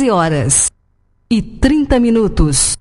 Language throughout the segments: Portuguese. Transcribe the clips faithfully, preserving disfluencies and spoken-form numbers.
quatorze horas e trinta minutos.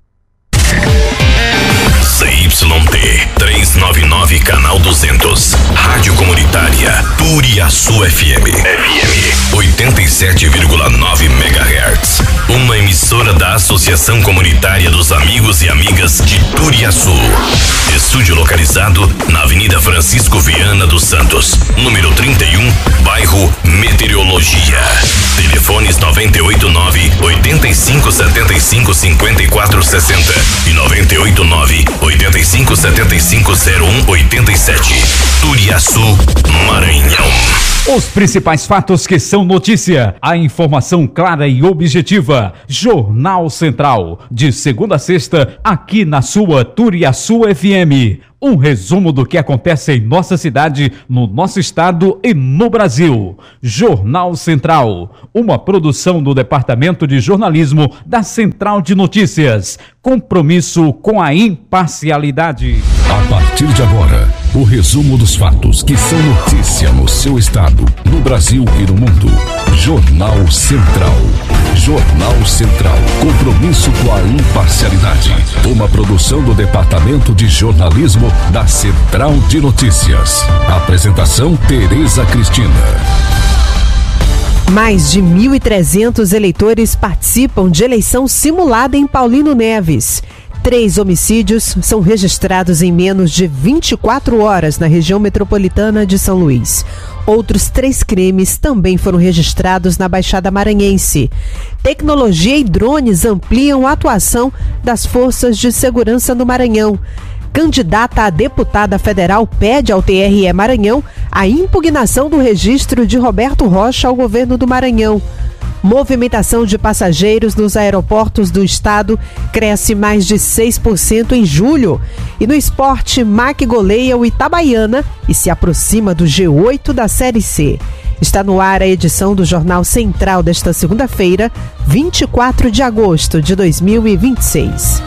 C Y T trezentos e noventa e nove, canal duzentos. Rádio Comunitária Turiaçu F M. F M oitenta e sete vírgula nove megahertz. Uma emissora da Associação Comunitária dos Amigos e Amigas de Turiaçu. Estúdio localizado na Avenida Francisco Viana dos Santos, número trinta e um, bairro Meteorologia. Telefones noventa e oito nove, oitenta e cinco, setenta e cinco, cinquenta e quatro sessenta e noventa e oito nove, oitenta e cinco, setenta e cinco, zero um, oitenta e sete. Turiaçu, Maranhão. Os principais fatos que são notícia, a informação clara e objetiva. Jornal Central, de segunda a sexta, aqui na sua Turiaçu F M. Um resumo do que acontece em nossa cidade, no nosso estado e no Brasil. Jornal Central, uma produção do Departamento de Jornalismo da Central de Notícias. Compromisso com a imparcialidade. A partir de agora, o resumo dos fatos que são notícia no seu estado, no Brasil e no mundo. Jornal Central. Jornal Central. Compromisso com a imparcialidade. Uma produção do Departamento de Jornalismo da Central de Notícias. Apresentação: Tereza Cristina. Mais de mil e trezentos eleitores participam de eleição simulada em Paulino Neves. Três homicídios são registrados em menos de vinte e quatro horas na região metropolitana de São Luís. Outros três crimes também foram registrados na Baixada Maranhense. Tecnologia e drones ampliam a atuação das forças de segurança no Maranhão. Candidata a deputada federal pede ao T R E Maranhão a impugnação do registro de Roberto Rocha ao governo do Maranhão. Movimentação de passageiros nos aeroportos do estado cresce mais de seis por cento em julho. E no esporte, M A C goleia o Itabaiana e se aproxima do G oito da Série C. Está no ar a edição do Jornal Central desta segunda-feira, vinte e quatro de agosto de dois mil e vinte e seis.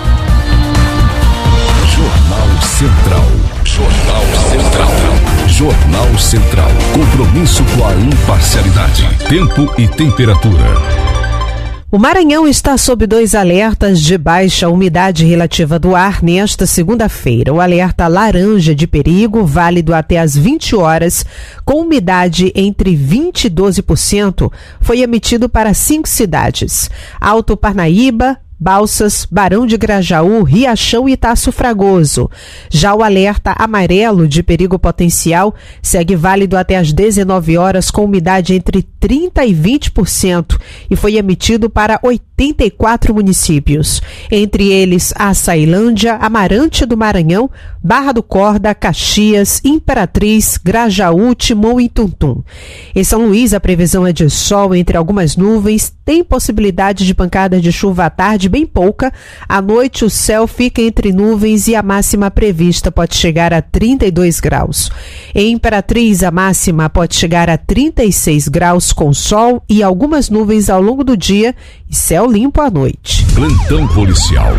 Jornal Central. Jornal Central. Jornal Central. Compromisso com a imparcialidade. Tempo e temperatura. O Maranhão está sob dois alertas de baixa umidade relativa do ar nesta segunda-feira. O alerta laranja de perigo, válido até às vinte horas, com umidade entre vinte e doze por cento, foi emitido para cinco cidades: Alto Parnaíba, Balsas, Barão de Grajaú, Riachão e Taço Fragoso. Já o alerta amarelo de perigo potencial segue válido até às dezenove horas com umidade entre trinta e vinte por cento e foi emitido para oitenta e quatro municípios, entre eles Açailândia, Amarante do Maranhão, Barra do Corda, Caxias, Imperatriz, Grajaú, Timon e Tuntum. Em São Luís, a previsão é de sol entre algumas nuvens, tem possibilidade de pancada de chuva à tarde, bem pouca. À noite, o céu fica entre nuvens e a máxima prevista pode chegar a trinta e dois graus. Em Imperatriz, a máxima pode chegar a trinta e seis graus com sol e algumas nuvens ao longo do dia e céu limpo à noite. Plantão policial.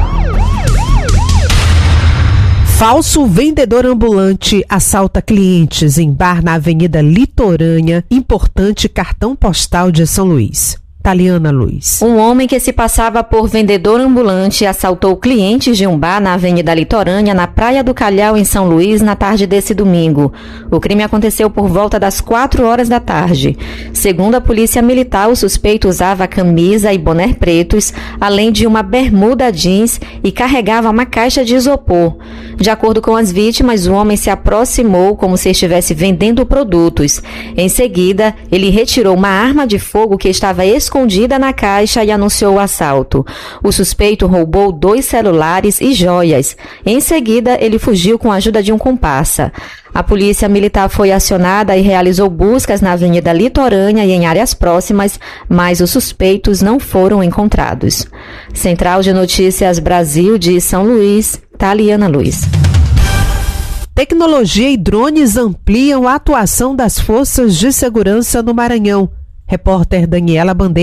Falso vendedor ambulante assalta clientes em bar na Avenida Litorânea, importante cartão postal de São Luís. Taliana Luiz. Um homem que se passava por vendedor ambulante assaltou clientes de um bar na Avenida Litorânea, na Praia do Calhau, em São Luís, na tarde desse domingo. O crime aconteceu por volta das quatro horas da tarde. Segundo a polícia militar, o suspeito usava camisa e boné pretos, além de uma bermuda jeans e carregava uma caixa de isopor. De acordo com as vítimas, o homem se aproximou como se estivesse vendendo produtos. Em seguida, ele retirou uma arma de fogo que estava escondida escondida na caixa e anunciou o assalto. O suspeito roubou dois celulares e joias. Em seguida, ele fugiu com a ajuda de um comparsa. A polícia militar foi acionada e realizou buscas na Avenida Litorânea e em áreas próximas, mas os suspeitos não foram encontrados. Central de Notícias Brasil de São Luís, Taliana Luiz. Tecnologia e drones ampliam a atuação das forças de segurança no Maranhão. Repórter Daniela Bandeira.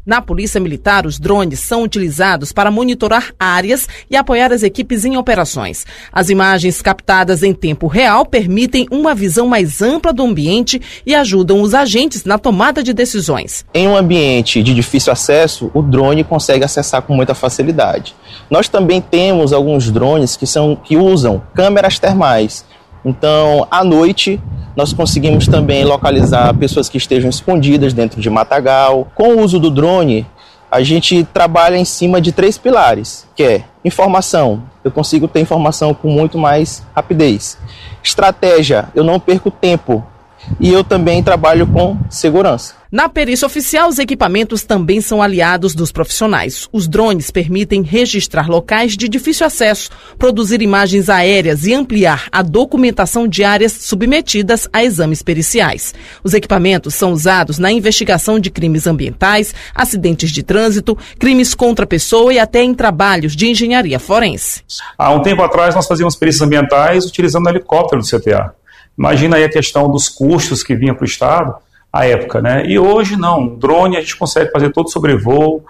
Na Polícia Militar, os drones são utilizados para monitorar áreas e apoiar as equipes em operações. As imagens captadas em tempo real permitem uma visão mais ampla do ambiente e ajudam os agentes na tomada de decisões. Em um ambiente de difícil acesso, o drone consegue acessar com muita facilidade. Nós também temos alguns drones que, são, que usam câmeras termais. Então, à noite, nós conseguimos também localizar pessoas que estejam escondidas dentro de matagal. Com o uso do drone, a gente trabalha em cima de três pilares, que é informação. Eu consigo ter informação com muito mais rapidez. Estratégia, eu não perco tempo. E eu também trabalho com segurança. Na perícia oficial, os equipamentos também são aliados dos profissionais. Os drones permitem registrar locais de difícil acesso, produzir imagens aéreas e ampliar a documentação de áreas submetidas a exames periciais. Os equipamentos são usados na investigação de crimes ambientais, acidentes de trânsito, crimes contra a pessoa e até em trabalhos de engenharia forense. Há um tempo atrás, nós fazíamos perícias ambientais utilizando helicóptero do C T A. Imagina aí a questão dos custos que vinha para o Estado à época, né? E hoje não, o drone a gente consegue fazer todo sobrevoo,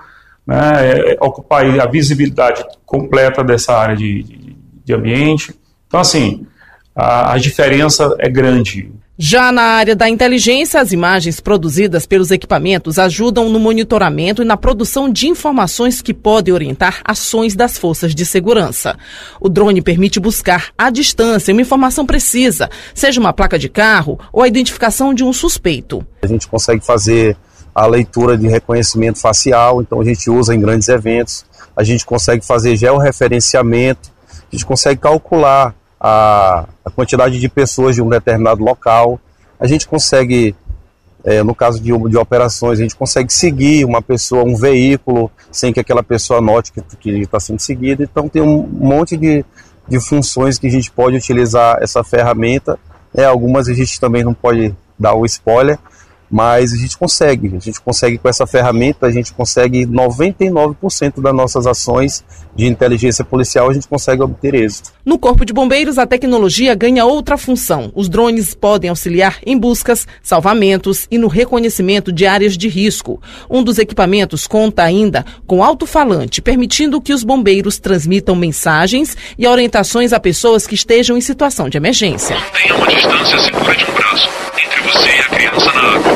né? É, ocupar a visibilidade completa dessa área de, de, de ambiente. Então, assim, a, a diferença é grande. Já na área da inteligência, as imagens produzidas pelos equipamentos ajudam no monitoramento e na produção de informações que podem orientar ações das forças de segurança. O drone permite buscar à distância uma informação precisa, seja uma placa de carro ou a identificação de um suspeito. A gente consegue fazer a leitura de reconhecimento facial, então a gente usa em grandes eventos, a gente consegue fazer georreferenciamento, a gente consegue calcular A, a quantidade de pessoas de um determinado local, a gente consegue, é, no caso de, de operações, a gente consegue seguir uma pessoa, um veículo, sem que aquela pessoa note que está sendo seguida. Então tem um monte de, de funções que a gente pode utilizar essa ferramenta, é, algumas a gente também não pode dar o spoiler, mas a gente consegue, a gente consegue com essa ferramenta, a gente consegue noventa e nove por cento das nossas ações de inteligência policial, a gente consegue obter êxito. No Corpo de Bombeiros, a tecnologia ganha outra função. Os drones podem auxiliar em buscas, salvamentos e no reconhecimento de áreas de risco. Um dos equipamentos conta ainda com alto-falante, permitindo que os bombeiros transmitam mensagens e orientações a pessoas que estejam em situação de emergência. Mantenha uma distância segura de um braço entre você e a criança na água.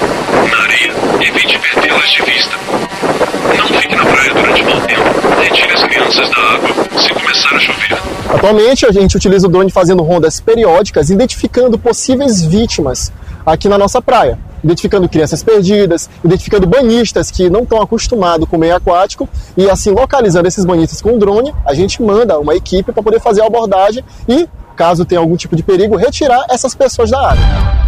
Na areia, evite perdê-las de vista. Não fique na praia durante mau tempo. Retire as crianças da água se começar a chover. Atualmente, a gente utiliza o drone fazendo rondas periódicas, identificando possíveis vítimas aqui na nossa praia. Identificando crianças perdidas, identificando banhistas que não estão acostumados com o meio aquático e assim localizando esses banhistas com o drone, a gente manda uma equipe para poder fazer a abordagem e, caso tenha algum tipo de perigo, retirar essas pessoas da área.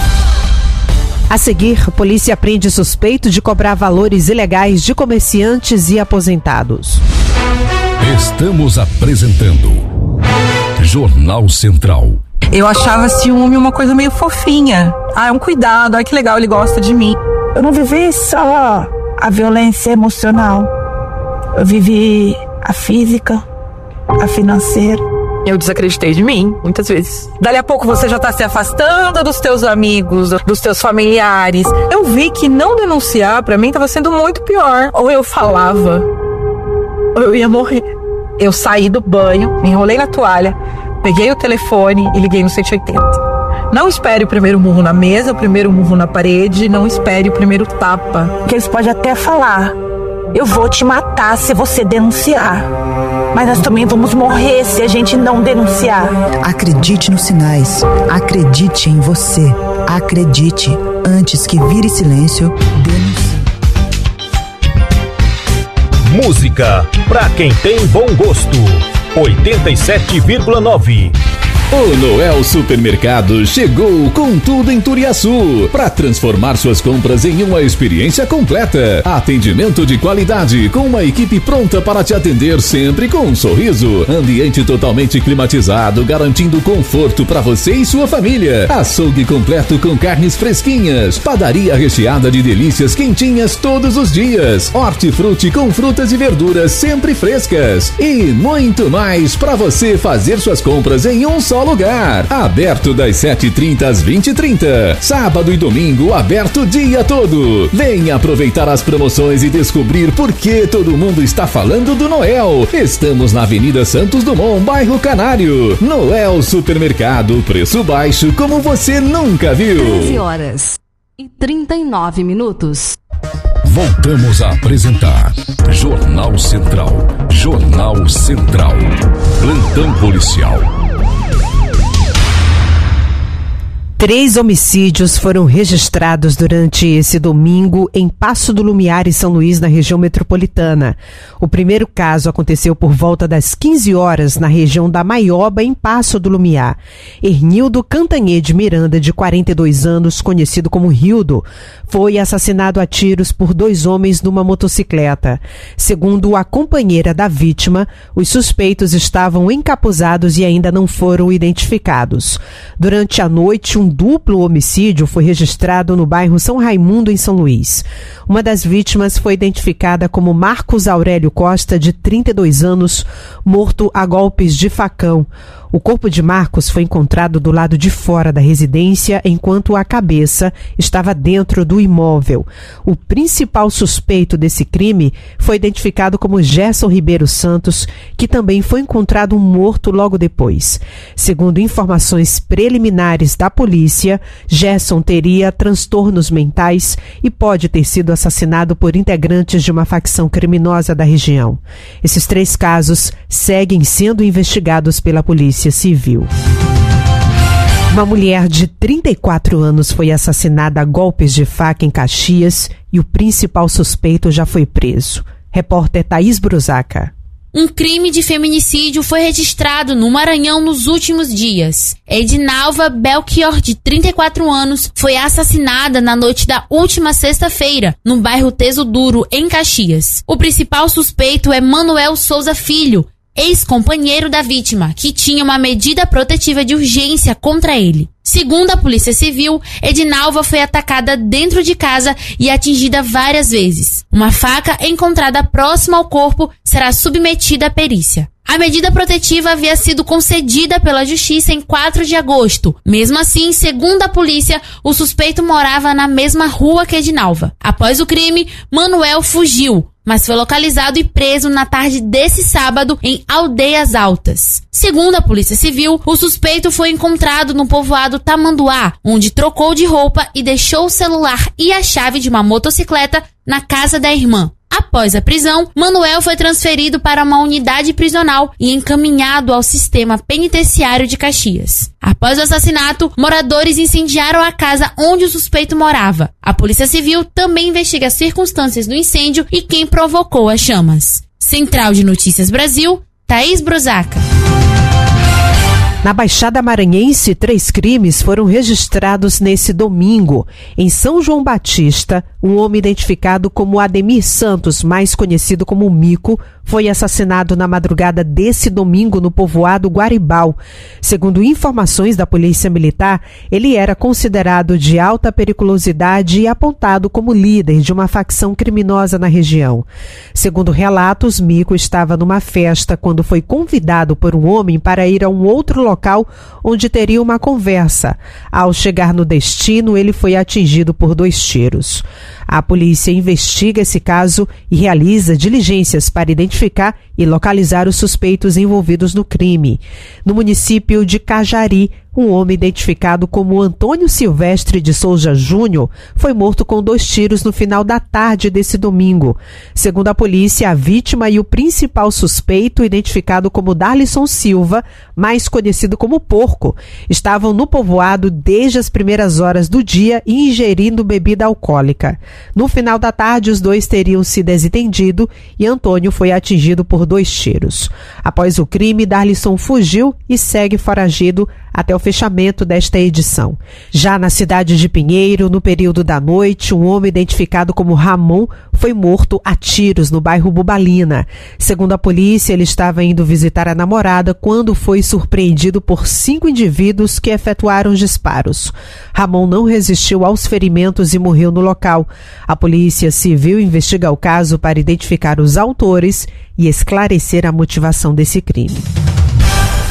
A seguir, a polícia prende suspeito de cobrar valores ilegais de comerciantes e aposentados. Estamos apresentando Jornal Central. Eu achava ciúme uma coisa meio fofinha. Ah, é um cuidado, ah, que legal, ele gosta de mim. Eu não vivi só a violência emocional. Eu vivi a física, a financeira. Eu desacreditei de mim, muitas vezes. Dali a pouco você já tá se afastando dos teus amigos, dos teus familiares. Eu vi que não denunciar pra mim tava sendo muito pior. Ou eu falava, ou eu ia morrer. Eu saí do banho, me enrolei na toalha, peguei o telefone e liguei no cento e oitenta. Não espere o primeiro murro na mesa, o primeiro murro na parede, não espere o primeiro tapa. Porque eles podem até falar, eu vou te matar se você denunciar. Mas nós também vamos morrer se a gente não denunciar. Acredite nos sinais. Acredite em você. Acredite. Antes que vire silêncio, denuncie. Música pra quem tem bom gosto. oitenta e sete vírgula nove. O Noel Supermercado chegou com tudo em Turiaçu para transformar suas compras em uma experiência completa. Atendimento de qualidade com uma equipe pronta para te atender sempre com um sorriso. Ambiente totalmente climatizado, garantindo conforto para você e sua família. Açougue completo com carnes fresquinhas. Padaria recheada de delícias quentinhas todos os dias. Hortifruti com frutas e verduras sempre frescas. E muito mais para você fazer suas compras em um só só lugar. Aberto das sete e trinta às vinte e trinta. Sábado e domingo aberto o dia todo. Venha aproveitar as promoções e descobrir por que todo mundo está falando do Noel. Estamos na Avenida Santos Dumont, bairro Canário. Noel Supermercado, preço baixo como você nunca viu. treze horas e trinta e nove minutos. Voltamos a apresentar Jornal Central. Jornal Central. Plantão policial. Três homicídios foram registrados durante esse domingo em Passo do Lumiar e São Luís, na região metropolitana. O primeiro caso aconteceu por volta das quinze horas na região da Maioba, em Passo do Lumiar. Hernildo Cantanhê de Miranda, de quarenta e dois anos, conhecido como Rildo, foi assassinado a tiros por dois homens numa motocicleta. Segundo a companheira da vítima, os suspeitos estavam encapuzados e ainda não foram identificados. Durante a noite, um duplo homicídio foi registrado no bairro São Raimundo, em São Luís. Uma das vítimas foi identificada como Marcos Aurélio Costa, de trinta e dois anos, morto a golpes de facão. O corpo de Marcos foi encontrado do lado de fora da residência, enquanto a cabeça estava dentro do imóvel. O principal suspeito desse crime foi identificado como Gerson Ribeiro Santos, que também foi encontrado morto logo depois. Segundo informações preliminares da polícia, Gerson teria transtornos mentais e pode ter sido assassinado por integrantes de uma facção criminosa da região. Esses três casos seguem sendo investigados pela polícia Civil. Uma mulher de trinta e quatro anos foi assassinada a golpes de faca em Caxias e o principal suspeito já foi preso. Repórter Thaís Brusaca. Um crime de feminicídio foi registrado no Maranhão nos últimos dias. Edinalva Belchior, de trinta e quatro anos, foi assassinada na noite da última sexta-feira, no bairro Teso Duro, em Caxias. O principal suspeito é Manuel Souza Filho, ex-companheiro da vítima, que tinha uma medida protetiva de urgência contra ele. Segundo a Polícia Civil, Edinalva foi atacada dentro de casa e atingida várias vezes. Uma faca encontrada próxima ao corpo será submetida à perícia. A medida protetiva havia sido concedida pela Justiça em quatro de agosto. Mesmo assim, segundo a polícia, o suspeito morava na mesma rua que Edinalva. Após o crime, Manuel fugiu, mas foi localizado e preso na tarde desse sábado em Aldeias Altas. Segundo a Polícia Civil, o suspeito foi encontrado no povoado Tamanduá, onde trocou de roupa e deixou o celular e a chave de uma motocicleta na casa da irmã. Após a prisão, Manuel foi transferido para uma unidade prisional e encaminhado ao sistema penitenciário de Caxias. Após o assassinato, moradores incendiaram a casa onde o suspeito morava. A Polícia Civil também investiga as circunstâncias do incêndio e quem provocou as chamas. Central de Notícias Brasil, Thaís Brusaca. Na Baixada Maranhense, três crimes foram registrados nesse domingo. Em São João Batista, um homem identificado como Ademir Santos, mais conhecido como Mico, foi assassinado na madrugada desse domingo no povoado Guaribal. Segundo informações da Polícia Militar, ele era considerado de alta periculosidade e apontado como líder de uma facção criminosa na região. Segundo relatos, Mico estava numa festa quando foi convidado por um homem para ir a um outro local onde teria uma conversa. Ao chegar no destino, ele foi atingido por dois tiros. A polícia investiga esse caso e realiza diligências para identificar e localizar os suspeitos envolvidos no crime. No município de Cajari, um homem identificado como Antônio Silvestre de Souza Júnior foi morto com dois tiros no final da tarde desse domingo. Segundo a polícia, a vítima e o principal suspeito, identificado como Darlison Silva, mais conhecido como Porco, estavam no povoado desde as primeiras horas do dia e ingerindo bebida alcoólica. No final da tarde, os dois teriam se desentendido e Antônio foi atingido por dois tiros. Após o crime, Darlison fugiu e segue foragido até o fechamento desta edição. Já na cidade de Pinheiro, no período da noite, um homem identificado como Ramon foi morto a tiros no bairro Bubalina. Segundo a polícia, ele estava indo visitar a namorada quando foi surpreendido por cinco indivíduos que efetuaram os disparos. Ramon não resistiu aos ferimentos e morreu no local. A Polícia Civil investiga o caso para identificar os autores e esclarecer a motivação desse crime.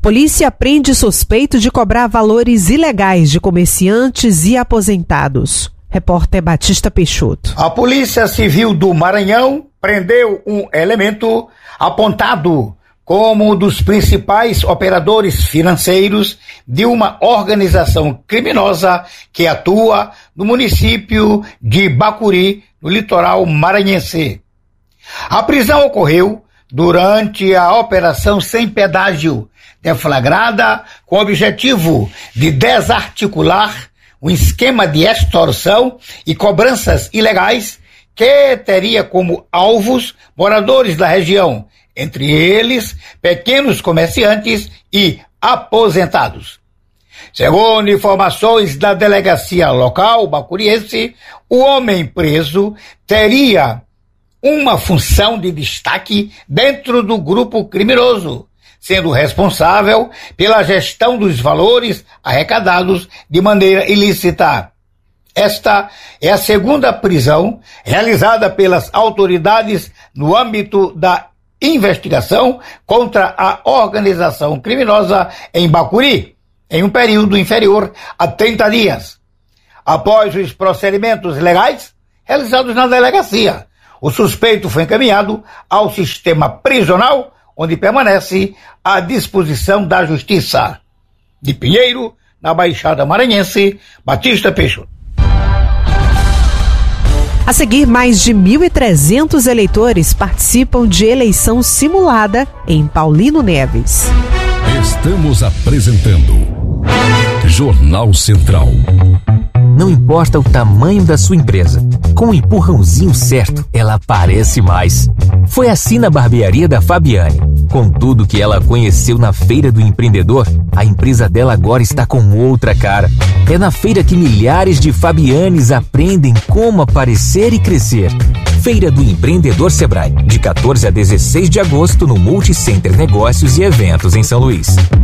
Polícia prende suspeito de cobrar valores ilegais de comerciantes e aposentados. Repórter Batista Peixoto. A Polícia Civil do Maranhão prendeu um elemento apontado como um dos principais operadores financeiros de uma organização criminosa que atua no município de Bacuri, no litoral maranhense. A prisão ocorreu durante a Operação Sem Pedágio, deflagrada com o objetivo de desarticular um esquema de extorsão e cobranças ilegais que teria como alvos moradores da região, entre eles pequenos comerciantes e aposentados. Segundo informações da delegacia local bacuriense, o homem preso teria uma função de destaque dentro do grupo criminoso, sendo responsável pela gestão dos valores arrecadados de maneira ilícita. Esta é a segunda prisão realizada pelas autoridades no âmbito da investigação contra a organização criminosa em Bacuri, em um período inferior a trinta dias. Após os procedimentos legais realizados na delegacia, o suspeito foi encaminhado ao sistema prisional, onde permanece à disposição da Justiça. De Pinheiro, na Baixada Maranhense, Batista Peixoto. A seguir, mais de mil e trezentos eleitores participam de eleição simulada em Paulino Neves. Estamos apresentando Jornal Central. Não importa o tamanho da sua empresa, com o empurrãozinho certo, ela aparece mais. Foi assim na barbearia da Fabiane. Com tudo que ela conheceu na Feira do Empreendedor, a empresa dela agora está com outra cara. É na feira que milhares de Fabianes aprendem como aparecer e crescer. Feira do Empreendedor Sebrae, de quatorze a dezesseis de agosto no Multicenter Negócios e Eventos em São Luís.